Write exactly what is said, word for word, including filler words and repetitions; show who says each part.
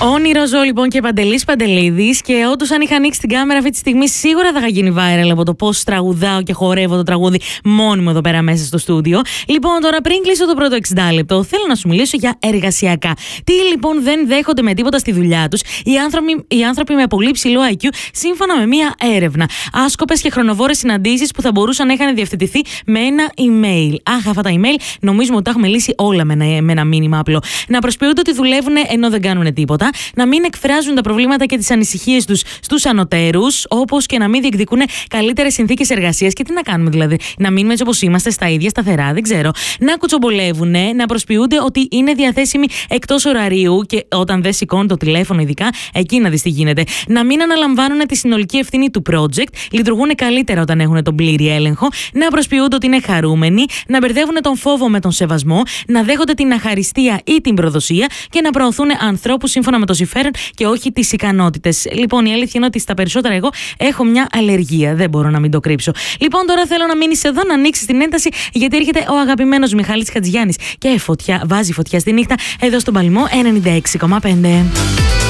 Speaker 1: Όνειρο ζω λοιπόν και Παντελής Παντελίδης. Και όντως, αν είχα ανοίξει την κάμερα αυτή τη στιγμή, σίγουρα θα είχα γίνει viral από το πώς τραγουδάω και χορεύω το τραγούδι μόνιμο εδώ πέρα μέσα στο στούντιο. Λοιπόν, τώρα πριν κλείσω το πρώτο εξήντα λεπτό, θέλω να σου μιλήσω για εργασιακά. Τι λοιπόν δεν δέχονται με τίποτα στη δουλειά τους οι άνθρωποι, οι άνθρωποι με πολύ ψηλό άι κιου, σύμφωνα με μία έρευνα. Άσκοπες και χρονοβόρες συναντήσεις που θα μπορούσαν να είχαν διευθετηθεί με ένα email. Αχ, αυτά τα email νομίζουμε ότι τα έχουμε λύσει όλα με ένα, με ένα μήνυμα απλό. Να προσποιούνται ότι δουλεύουν ενώ δεν κάνουν τίποτα. Να μην εκφράζουν τα προβλήματα και τις ανησυχίες τους στους ανωτέρους, όπως και να μην διεκδικούν καλύτερες συνθήκες εργασίας. Και τι να κάνουμε δηλαδή, να μείνουμε έτσι όπως είμαστε, στα ίδια σταθερά, δεν ξέρω. Να κουτσομπολεύουν, να προσποιούνται ότι είναι διαθέσιμοι εκτός ωραρίου και όταν δεν σηκώνει το τηλέφωνο, ειδικά, εκεί να δεις τι γίνεται. Να μην αναλαμβάνουν τη συνολική ευθύνη του project, λειτουργούν καλύτερα όταν έχουν τον πλήρη έλεγχο. Να προσποιούνται ότι είναι χαρούμενοι, να μπερδεύουν τον φόβο με τον σεβασμό, να δέχονται την αχαριστία ή την προδοσία και να προωθούν ανθρώπους σύμφωνα με το συμφέρον και όχι τις ικανότητες. Λοιπόν, η αλήθεια είναι ότι στα περισσότερα εγώ έχω μια αλλεργία. Δεν μπορώ να μην το κρύψω. Λοιπόν, τώρα θέλω να μείνεις εδώ, να ανοίξεις την ένταση, γιατί έρχεται ο αγαπημένος Μιχάλης Χατζηγιάννης και φωτιά, βάζει φωτιά στη νύχτα εδώ στον Παλμό ενενήντα έξι κόμμα πέντε.